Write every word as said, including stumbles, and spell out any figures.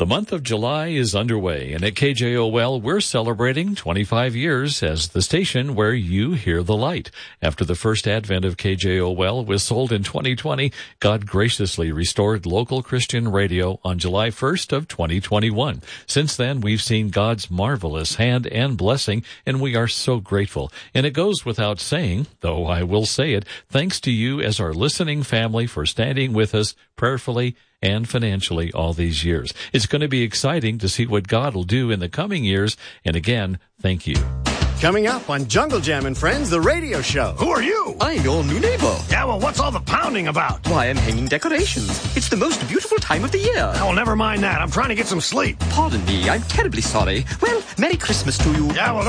The month of July is underway, and at K J O L, we're celebrating twenty-five years as the station where you hear the light. After the first advent of K J O L was sold in twenty twenty, God graciously restored local Christian radio on July first of twenty twenty-one. Since then, we've seen God's marvelous hand and blessing, and we are so grateful. And it goes without saying, though I will say it, thanks to you as our listening family for standing with us prayerfully and financially all these years. It's going to be exciting to see what God will do in the coming years. And again, thank you. Coming up on Jungle Jam and Friends, the radio show. Who are you? I'm your new neighbor. Yeah, well, what's all the pounding about? Why, I'm hanging decorations. It's the most beautiful time of the year. Oh, never mind that. I'm trying to get some sleep. Pardon me, I'm terribly sorry. Well, Merry Christmas to you. Yeah, well,